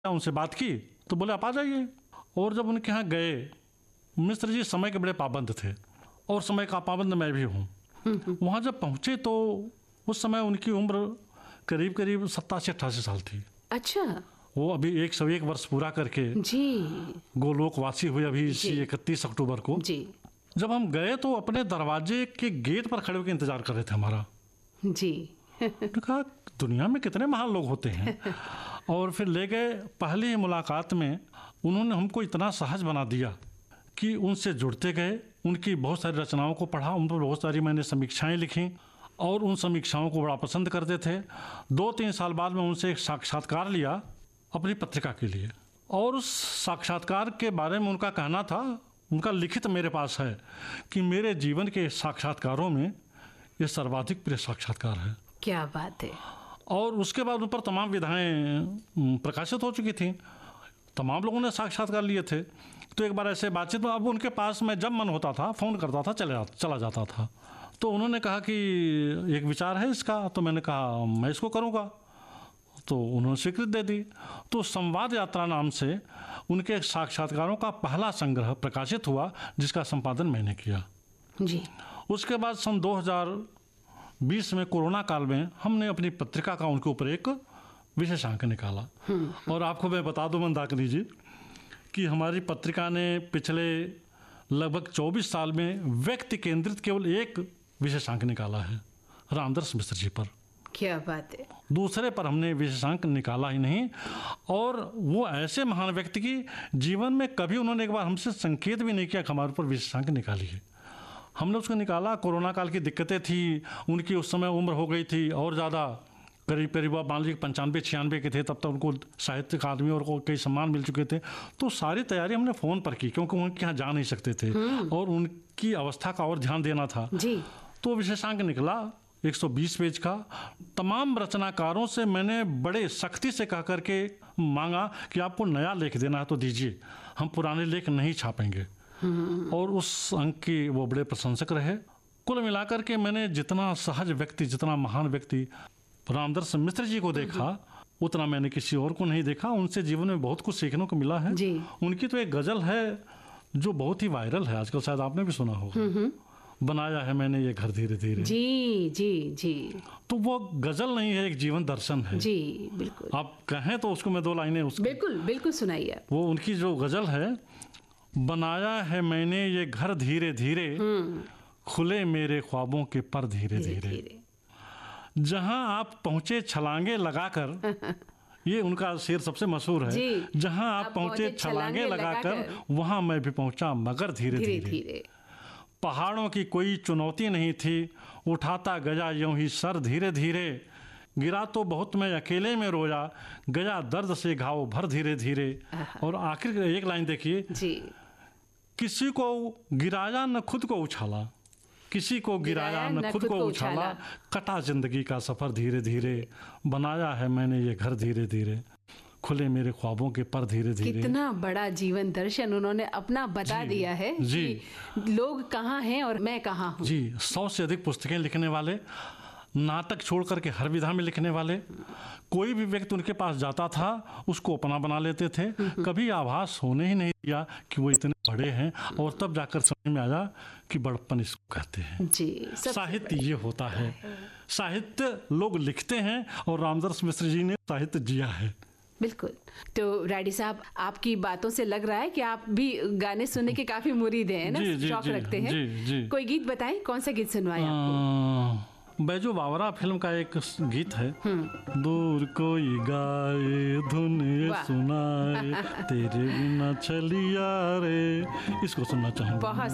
उनसे बात की तो बोले आप आ जाइए। और जब उनके यहाँ गए, मिश्र जी समय के बड़े पाबंद थे और समय का पाबंद मैं भी हूँ। वहाँ जब पहुँचे तो उस समय उनकी उम्र करीब करीब 87-88 साल थी। अच्छा। वो अभी 101 वर्ष पूरा करके जी गोलोकवासी हुए अभी इसी जी। 31 अक्टूबर को। जी जब हम गए तो अपने दरवाजे के गेट पर खड़े होकर इंतजार कर रहे थे हमारा। जी। तो कहा दुनिया में कितने महान लोग होते हैं। और फिर ले गए। पहली ही मुलाकात में उन्होंने हमको इतना सहज बना दिया कि उनसे जुड़ते गए। उनकी बहुत सारी रचनाओं को पढ़ा, उन पर बहुत सारी मैंने समीक्षाएं लिखी और उन समीक्षाओं को बड़ा पसंद करते थे। 2-3 साल बाद में उनसे एक साक्षात्कार लिया अपनी पत्रिका के लिए, और उस साक्षात्कार के बारे में उनका कहना था, उनका लिखित मेरे पास है, कि मेरे जीवन के साक्षात्कारों में ये सर्वाधिक प्रिय साक्षात्कार है। क्या बात है। और उसके बाद उन पर तमाम विधाएं प्रकाशित हो चुकी थी, तमाम लोगों ने साक्षात्कार लिए थे। तो एक बार ऐसे बातचीत में अब उनके पास मैं जब मन होता था फ़ोन करता था, चला जाता था। तो उन्होंने कहा कि एक विचार है इसका, तो मैंने कहा मैं इसको करूँगा। तो उन्होंने स्वीकृति दे दी। तो संवाद यात्रा नाम से उनके साक्षात्कारों का पहला संग्रह प्रकाशित हुआ, जिसका संपादन मैंने किया जी। उसके बाद सन 2020 में कोरोना काल में हमने अपनी पत्रिका का उनके ऊपर एक विशेषांक निकाला। और आपको मैं बता दूं मंदाकिनी जी कि हमारी पत्रिका ने पिछले लगभग 24 साल में व्यक्ति केंद्रित केवल एक विशेषांक निकाला है, रामदास मिश्र जी पर। क्या बात है। दूसरे पर हमने विशेषांक निकाला ही नहीं। और वो ऐसे महान व्यक्ति की जीवन में कभी उन्होंने एक बार हमसे संकेत भी नहीं किया कि हमारे ऊपर विशेषांक निकालिए। हमने उसको निकाला। कोरोना काल की दिक्कतें थी, उनकी उस समय उम्र हो गई थी और ज़्यादा, करीब करीब आप मान लीजिए 95-96 के थे, तब तक उनको साहित्य अकादमी और कई सम्मान मिल चुके थे। तो सारी तैयारी हमने फ़ोन पर की, क्योंकि उनके यहाँ जा नहीं सकते थे और उनकी अवस्था का और ध्यान देना था जी। तो विशेषांक निकला 120 पेज का। तमाम रचनाकारों से मैंने बड़े सख्ती से कह करके मांगा कि आपको नया लेख देना है तो दीजिए, हम पुराने लेख नहीं छापेंगे। और उस अंक के वो बड़े प्रशंसक रहे। कुल मिलाकर के मैंने जितना सहज व्यक्ति, जितना महान व्यक्ति रामदास मिश्र जी को देखा, उतना मैंने किसी और को नहीं देखा। उनसे जीवन में बहुत कुछ सीखने को मिला है जी। उनकी तो एक गज़ल है जो बहुत ही वायरल है आजकल, शायद आपने भी सुना होगा, बनाया है मैंने ये घर धीरे धीरे। जी जी जी। तो वो गजल नहीं है, एक जीवन दर्शन है। जी बिल्कुल। आप कहें तो उसको मैं 2 लाइनें उसकी। बिल्कुल बिल्कुल सुनाइए। वो उनकी जो गजल है, बनाया है मैंने ये घर धीरे धीरे, खुले मेरे ख्वाबों के पर धीरे धीरे, जहां आप पहुंचे छलांगे लगाकर। ये उनका शेर सबसे मशहूर है। जहां आप पहुंचे छलांगे लगाकर, वहां मैं भी पहुंचा मगर धीरे धीरे। पहाड़ों की कोई चुनौती नहीं थी, उठाता गया यूं ही सर धीरे धीरे। गिरा तो बहुत मैं अकेले में रोया, गया दर्द से घाव भर धीरे धीरे। और आखिर एक लाइन देखिए जी। किसी को गिराया न खुद को उछाला, किसी को गिराया न खुद को उछाला, कटा जिंदगी का सफर धीरे धीरे। बनाया है मैंने ये घर धीरे धीरे, खुले मेरे ख्वाबों के पर धीरे धीरे। कितना बड़ा जीवन दर्शन उन्होंने अपना बता दिया है जी। कि लोग कहाँ हैं और मैं कहाँ हूँ। जी। 100 से अधिक पुस्तकें लिखने वाले, नाटक छोड़ करके हर विधा में लिखने वाले। कोई भी व्यक्ति उनके पास जाता था उसको अपना बना लेते थे। कभी आभास होने ही नहीं दिया कि वो इतने बड़े हैं, और तब जाकर समझ में आया कि बड़प्पन इसको कहते हैं जी। साहित्य ये होता है। साहित्य लोग लिखते हैं और रामदास मिश्र जी ने साहित्य जिया है। बिल्कुल। तो राडी साहब, आपकी बातों से लग रहा है कि आप भी गाने सुनने के काफी मुरीद हैं ना, शौक रखते हैं। जी। कोई गीत बताएं, कौन सा गीत सुनवाएं आपको? बैजू बावरा फिल्म का एक गीत है, दूर कोई गाए धुन सुनाए, तेरे बिना चलिया रे, इसको सुनना चाहूँगा।